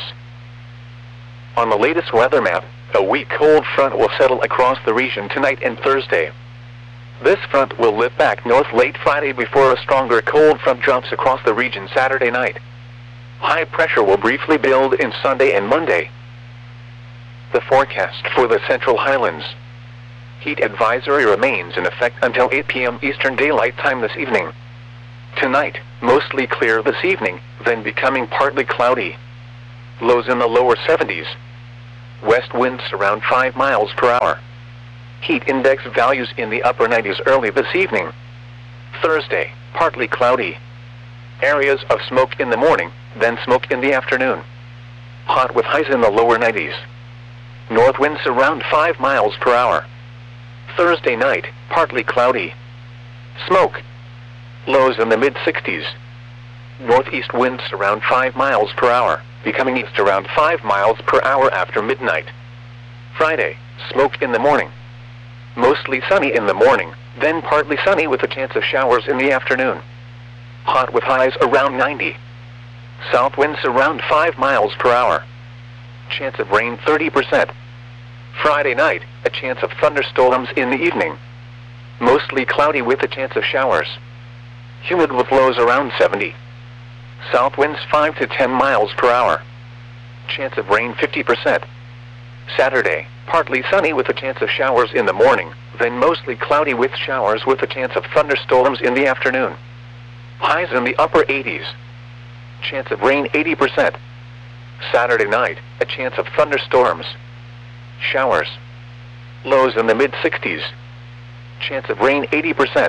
On the latest weather map, a weak cold front will settle across the region tonight and Thursday. This front will lift back north late Friday before a stronger cold front drops across the region Saturday night. High pressure will briefly build in Sunday and Monday. The forecast for the Central Highlands. Heat advisory remains in effect until eight p m Eastern Daylight Time this evening. Tonight, mostly clear this evening, then becoming partly cloudy. Lows in the lower seventies. West winds around five miles per hour. Heat index values in the upper nineties early this evening. Thursday, partly cloudy. Areas of smoke in the morning, then smoke in the afternoon. Hot with highs in the lower nineties. North winds around five miles per hour. Thursday night, partly cloudy. Smoke. Lows in the mid sixties. Northeast winds around five miles per hour, becoming east around five miles per hour after midnight. Friday, smoke in the morning. Mostly sunny in the morning, then partly sunny with a chance of showers in the afternoon. Hot with highs around ninety. South winds around five miles per hour. Chance of rain thirty percent. Friday night, a chance of thunderstorms in the evening. Mostly cloudy with a chance of showers. Humid with lows around seventy. South winds five to ten miles per hour. Chance of rain fifty percent. Saturday, partly sunny with a chance of showers in the morning, then mostly cloudy with showers with a chance of thunderstorms in the afternoon. Highs in the upper eighties. Chance of rain eighty percent. Saturday night, a chance of thunderstorms. Showers. Lows in the mid sixties. Chance of rain eighty percent.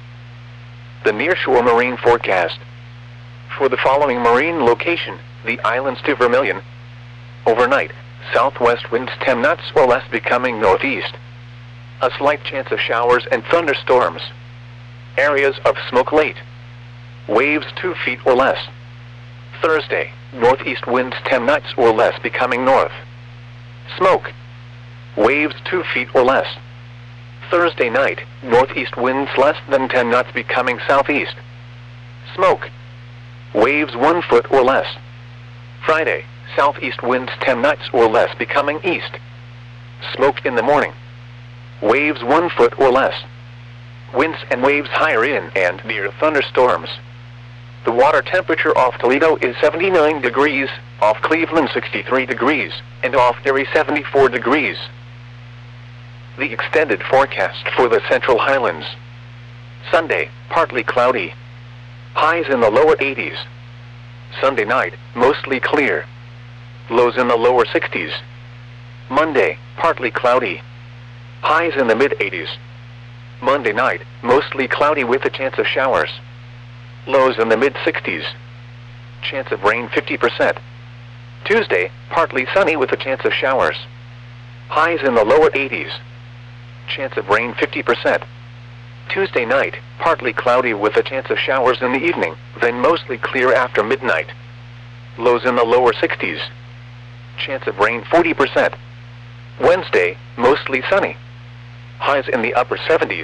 The nearshore marine forecast. For the following marine location, the islands to Vermilion. Overnight, southwest winds ten knots or less becoming northeast. A slight chance of showers and thunderstorms. Areas of smoke late. Waves two feet or less. Thursday, northeast winds ten knots or less becoming north. Smoke. Waves two feet or less. Thursday night, northeast winds less than ten knots becoming southeast. Smoke. Waves one foot or less. Friday, southeast winds ten knots or less becoming east. Smoke in the morning. Waves one foot or less. Winds and waves higher in and near thunderstorms. The water temperature off Toledo is seventy-nine degrees, off Cleveland sixty-three degrees, and off Erie seventy-four degrees. The extended forecast for the Central Highlands. Sunday, partly cloudy. Highs in the lower eighties. Sunday night, mostly clear. Lows in the lower sixties. Monday, partly cloudy. Highs in the mid eighties. Monday night, mostly cloudy with a chance of showers. Lows in the mid sixties. Chance of rain fifty percent. Tuesday, partly sunny with a chance of showers. Highs in the lower eighties. Chance of rain fifty percent. Tuesday night, partly cloudy with a chance of showers in the evening, then mostly clear after midnight. Lows in the lower sixties. Chance of rain forty percent. Wednesday, mostly sunny. Highs in the upper seventies.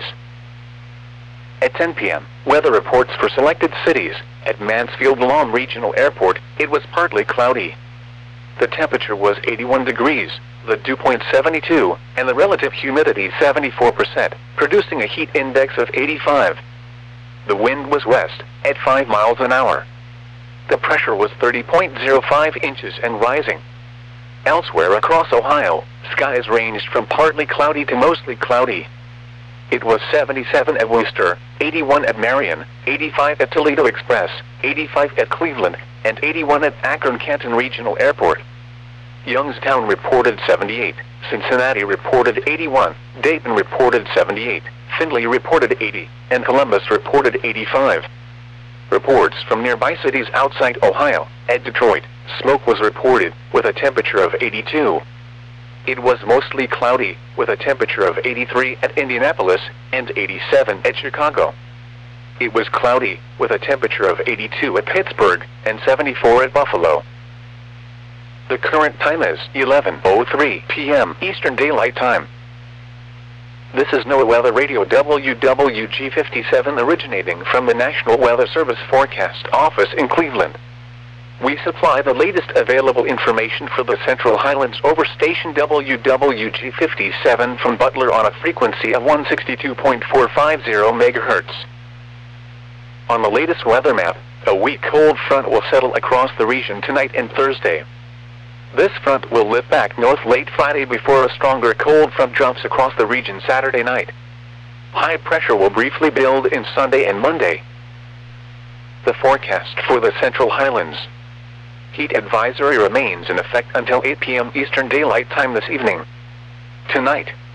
At ten p m, weather reports for selected cities. At Mansfield Lawn Regional Airport, it was partly cloudy. The temperature was eighty-one degrees, the dew point seventy-two, and the relative humidity seventy-four percent, producing a heat index of eighty-five. The wind was west, at five miles an hour. The pressure was thirty point zero five inches and rising. Elsewhere across Ohio, skies ranged from partly cloudy to mostly cloudy. It was seventy-seven at Wooster, eighty-one at Marion, eighty-five at Toledo Express, eighty-five at Cleveland, and eighty-one at Akron-Canton Regional Airport. Youngstown reported seventy-eight, Cincinnati reported eighty-one, Dayton reported seventy-eight, Findlay reported eighty, and Columbus reported eighty-five. Reports from nearby cities outside Ohio. At Detroit, smoke was reported, with a temperature of eighty-two. It was mostly cloudy, with a temperature of eighty-three at Indianapolis, and eighty-seven at Chicago. It was cloudy, with a temperature of eighty-two at Pittsburgh, and seventy-four at Buffalo. The current time is eleven oh three p m Eastern Daylight Time. This is NOAA Weather Radio W W G fifty-seven originating from the National Weather Service Forecast Office in Cleveland. We supply the latest available information for the Central Highlands over station W W G fifty-seven from Butler on a frequency of one sixty-two point four five zero megahertz. On the latest weather map, A weak cold front will settle across the region tonight and Thursday. This front will lift back north late Friday before a stronger cold front drops across the region Saturday night. High pressure will briefly build in Sunday and Monday. The forecast for the Central Highlands. Heat advisory remains in effect until eight p m Eastern Daylight Time this evening. Tonight,